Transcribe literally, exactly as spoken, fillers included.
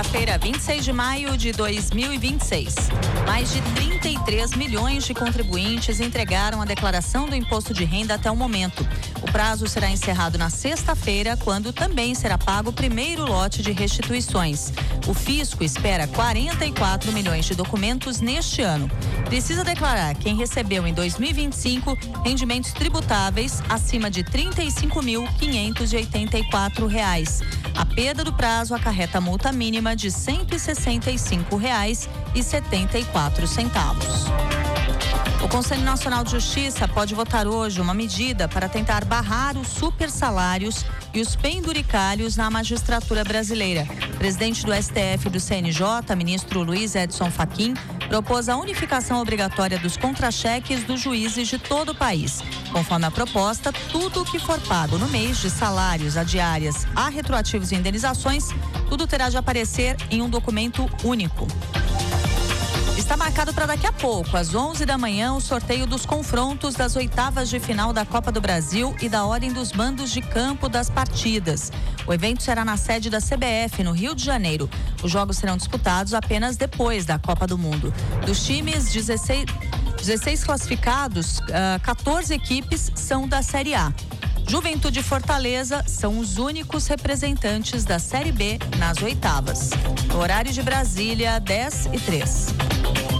quinta-feira, vinte e seis de maio de dois mil e vinte e seis. Mais de trinta e três milhões de contribuintes entregaram a declaração do imposto de renda até o momento. O prazo será encerrado na sexta-feira, quando também será pago o primeiro lote de restituições. O fisco espera quarenta e quatro milhões de documentos neste ano. Precisa declarar quem recebeu em dois mil e vinte e cinco rendimentos tributáveis acima de trinta e cinco mil quinhentos e oitenta e quatro reais. A perda do prazo acarreta multa mínima de cento e sessenta e cinco reais e setenta e quatro centavos. O Conselho Nacional de Justiça pode votar hoje uma medida para tentar barrar os supersalários e os penduricalhos na magistratura brasileira. O presidente do S T F e do C N J, ministro Luiz Edson Fachin, propôs a unificação obrigatória dos contra-cheques dos juízes de todo o país. Conforme a proposta, tudo o que for pago no mês de salários, a diárias, a retroativos e indenizações, tudo terá de aparecer em um documento único. Está marcado para daqui a pouco, às onze da manhã, o sorteio dos confrontos das oitavas de final da Copa do Brasil e da ordem dos mandos de campo das partidas. O evento será na sede da C B F, no Rio de Janeiro. Os jogos serão disputados apenas depois da Copa do Mundo. Dos times, dezesseis, dezesseis classificados, uh, quatorze equipes são da Série A. Juventude e Fortaleza são os únicos representantes da Série B nas oitavas. No horário de Brasília, dez e três.